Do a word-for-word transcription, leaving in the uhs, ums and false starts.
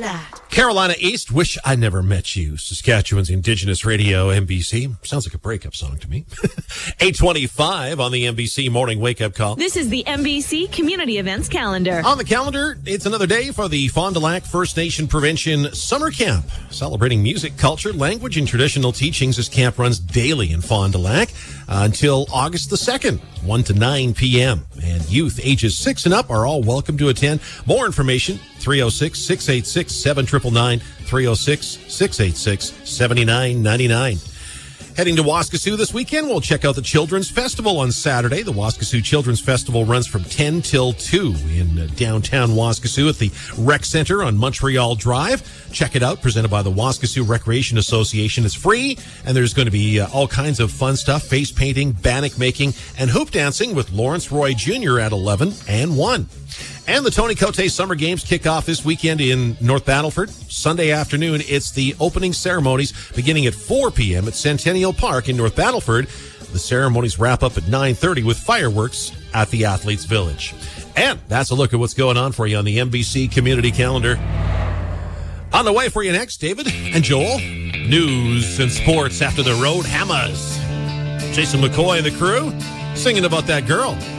Carolina. Carolina East, Wish I Never Met You. Saskatchewan's Indigenous Radio, N B C. Sounds like a breakup song to me. eight twenty-five on the N B C Morning Wake Up Call. This is the N B C Community Events Calendar. On the calendar, it's another day for the Fond du Lac First Nation Prevention Summer Camp. Celebrating music, culture, language, and traditional teachings, this camp runs daily in Fond du Lac uh, until August the second, one to nine p.m. And youth ages six and up are all welcome to attend. More information, three oh six, six eight six, seven nine nine nine, three oh six, six eight six, seven nine nine nine. Heading to Waskesiu this weekend, we'll check out the Children's Festival on Saturday. The Waskesiu Children's Festival runs from ten till two in uh, downtown Waskesiu at the Rec Center on Montreal Drive. Check it out, presented by the Waskesiu Recreation Association. It's free, and there's going to be uh, all kinds of fun stuff, face painting, bannock making, and hoop dancing with Lawrence Roy Junior at eleven and one. And the Tony Cote Summer Games kick off this weekend in North Battleford. Sunday afternoon, it's the opening ceremonies beginning at four p.m. at Centennial Park in North Battleford. The ceremonies wrap up at nine thirty with fireworks at the Athletes Village. And that's a look at what's going on for you on the N B C Community Calendar. On the way for you next, David and Joel. News and sports after the Road Hammers. Jason McCoy and the crew singing about that girl.